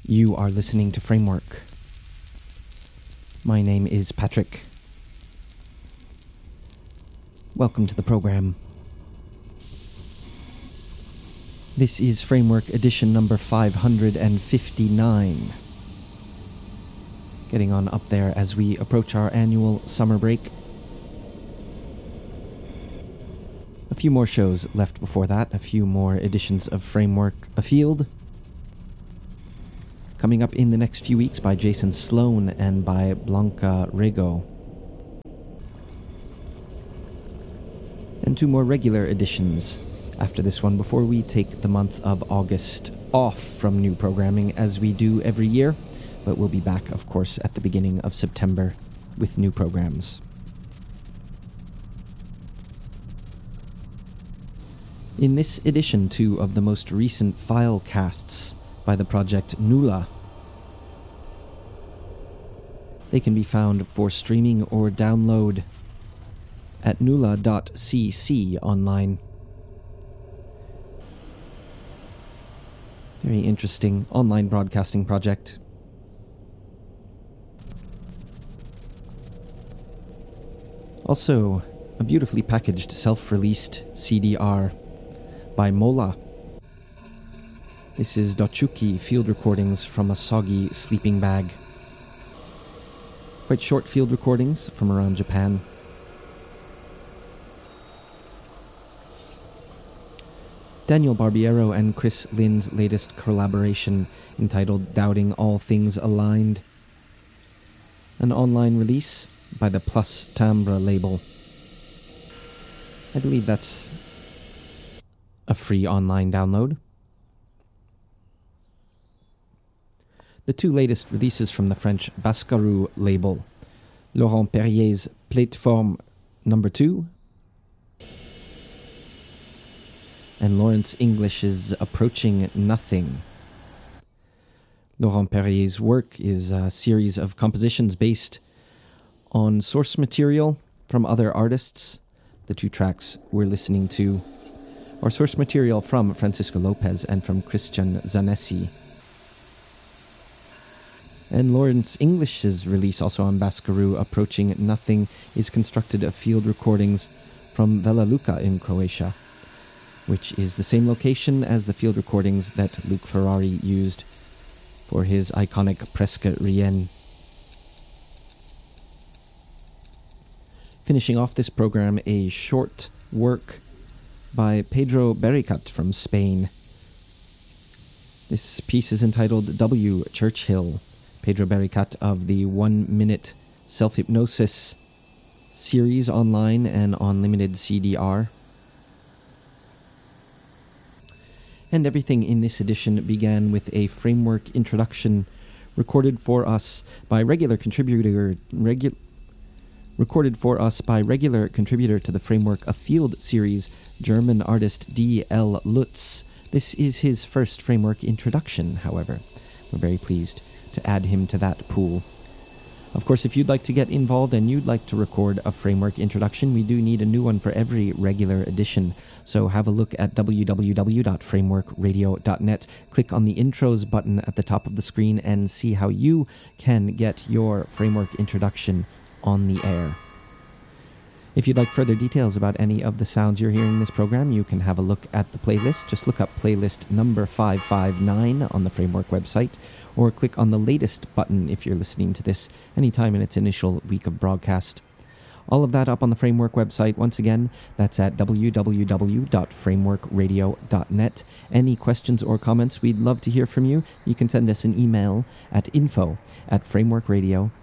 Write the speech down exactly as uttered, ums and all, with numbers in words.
You are listening to Framework. My name is Patrick. Welcome to the program. This is Framework edition number five hundred fifty-nine. Getting on up there as we approach our annual summer break. A few more shows left before that, a few more editions of Framework Afield. Coming up in the next few weeks by Jason Sloan and by Blanca Rego. And two more regular editions after this one before we take the month of August off from new programming as we do every year, but we'll be back, of course, at the beginning of September with new programs. In this edition, two of the most recent file casts by the project Nula. They can be found for streaming or download at nula dot c c online. Very interesting online broadcasting project. Also, a beautifully packaged self-released C D R by Mola. This is Dochuki field recordings from a soggy sleeping bag. Quite short field recordings from around Japan. Daniel Barbiero and Chris Lynn's latest collaboration entitled Doubting All Things Aligned. An online release by the Plus Timbre label. I believe that's a free online download. The two latest releases from the French Bascarou label, Laurent Perrier's Plateforme number two and Lawrence English's Approaching Nothing. Laurent Perrier's work is a series of compositions based on source material from other artists. The two tracks we're listening to are source material from Francisco Lopez and from Christian Zanessi. And Lawrence English's release, also on Bascarou, Approaching Nothing, is constructed of field recordings from Vela Luka in Croatia, which is the same location as the field recordings that Luke Ferrari used for his iconic Presque Rien. Finishing off this program, a short work by Pedro Bericat from Spain. This piece is entitled W. Churchill. Pedro Bericat of the One Minute Self-Hypnosis series online and on limited C D R. And everything in this edition began with a framework introduction recorded for us by regular contributor regu- recorded for us by regular contributor to the Framework Afield series, German artist D L Lutz. This is his first framework introduction, however. We're very pleased to add him to that pool. Of course, if you'd like to get involved and you'd like to record a framework introduction, we do need a new one for every regular edition. So have a look at w w w dot framework radio dot net. Click on the intros button at the top of the screen and see how you can get your framework introduction on the air. If you'd like further details about any of the sounds you're hearing in this program, you can have a look at the playlist. Just look up playlist number five five nine on the Framework website, or click on the latest button if you're listening to this anytime in its initial week of broadcast. All of that up on the Framework website. Once again, that's at w w w dot framework radio dot net. Any questions or comments, we'd love to hear from you. You can send us an email at info at framework radio